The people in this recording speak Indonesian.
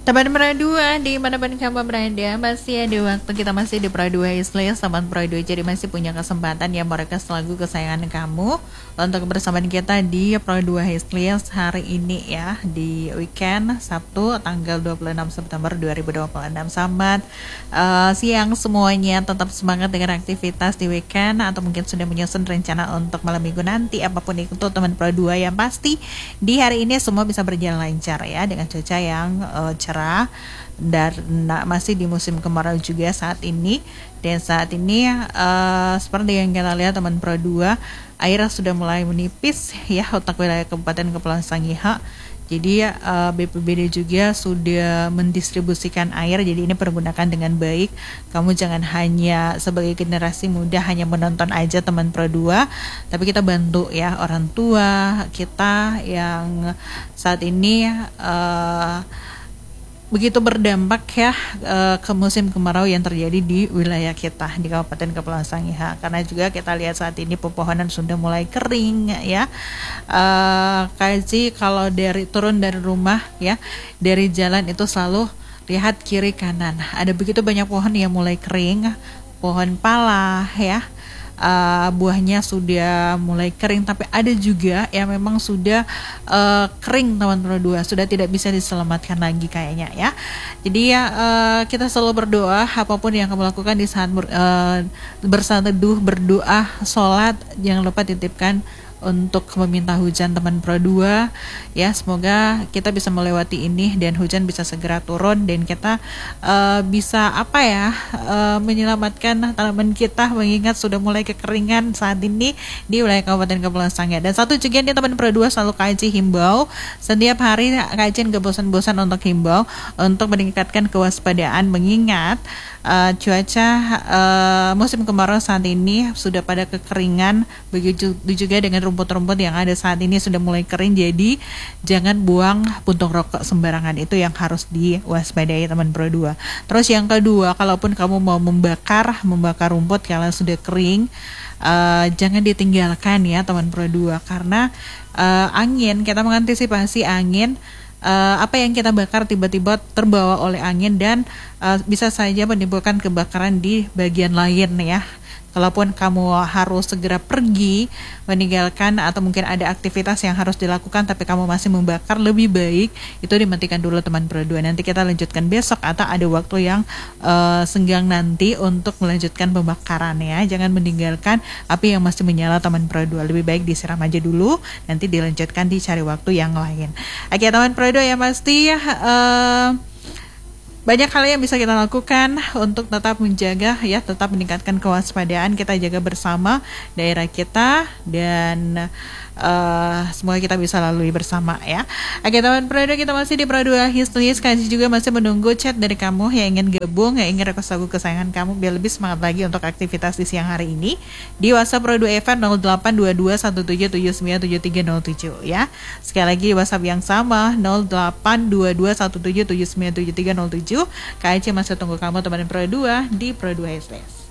Teman Pro 2 di manapun kamu berada, masih ada waktu, kita masih di Pro 2 Isles, teman Pro 2, jadi masih punya kesempatan ya merequest lagu kesayangan kamu untuk kebersamaan kita di Pro 2 Isles hari ini ya, di weekend Sabtu tanggal 26 September 2026. Selamat siang semuanya, tetap semangat dengan aktivitas di weekend atau mungkin sudah menyusun rencana untuk malam minggu nanti, apapun itu teman Pro 2, yang pasti di hari ini semua bisa berjalan lancar ya, dengan cuaca yang cerah dan masih di musim kemarau juga saat ini. Dan saat ini seperti yang kita lihat teman Pro 2, air sudah mulai menipis ya untuk wilayah Kabupaten Kepulauan Sangihe. Jadi BPBD juga sudah mendistribusikan air, jadi ini pergunakan dengan baik. Kamu jangan hanya sebagai generasi muda hanya menonton aja teman Pro 2, tapi kita bantu ya orang tua kita yang saat ini begitu berdampak ya ke musim kemarau yang terjadi di wilayah kita di Kabupaten Kepulauan Sangihe. Karena juga kita lihat saat ini pepohonan sudah mulai kering ya. Kaji kalau turun dari rumah ya, dari jalan itu selalu lihat kiri kanan. Ada begitu banyak pohon yang mulai kering, pohon pala ya. Buahnya sudah mulai kering, tapi ada juga yang memang sudah kering teman Pro 2, sudah tidak bisa diselamatkan lagi kayaknya ya. Jadi kita selalu berdoa, apapun yang kamu lakukan di saat bersateduh, berdoa, sholat, jangan lupa titipkan untuk meminta hujan teman Pro 2 ya. Semoga kita bisa melewati ini dan hujan bisa segera turun dan kita bisa menyelamatkan tanaman kita, mengingat sudah mulai kekeringan saat ini di wilayah Kabupaten Kepulauan Sangihe. Dan satu juga nih teman Pro 2, selalu kaji himbau setiap hari, kajian gak bosan-bosan untuk himbau untuk meningkatkan kewaspadaan, mengingat cuaca musim kemarau saat ini sudah pada kekeringan, begitu juga dengan rumput-rumput yang ada saat ini sudah mulai kering. Jadi jangan buang puntung rokok sembarangan, itu yang harus diwaspadai teman Pro 2. Terus yang kedua, kalaupun kamu mau membakar rumput kalau sudah kering, jangan ditinggalkan ya teman Pro 2, karena angin, kita mengantisipasi angin, apa yang kita bakar tiba-tiba terbawa oleh angin dan bisa saja menimbulkan kebakaran di bagian lain ya. Kalaupun kamu harus segera pergi meninggalkan atau mungkin ada aktivitas yang harus dilakukan tapi kamu masih membakar, lebih baik itu dimatikan dulu teman Pro 2. Nanti kita lanjutkan besok atau ada waktu yang senggang nanti untuk melanjutkan pembakaran ya. Jangan meninggalkan api yang masih menyala teman Pro 2. Lebih baik disiram aja dulu, nanti dilanjutkan dicari waktu yang lain. Oke teman Pro 2, yang pasti banyak hal yang bisa kita lakukan untuk tetap menjaga ya, tetap meningkatkan kewaspadaan. Kita jaga bersama daerah kita dan semoga kita bisa lalui bersama ya. Oke teman Pro 2, kita masih di Pro 2 Historis. Kasih juga masih menunggu chat dari kamu yang ingin gabung, yang ingin request lagu kesayangan kamu biar lebih semangat lagi untuk aktivitas di siang hari ini di WhatsApp Pro 2 FM 082217797307 ya. Sekali lagi di WhatsApp yang sama 082217797307. KAC masih tunggu kamu teman Pro 2 di Pro 2 Historis.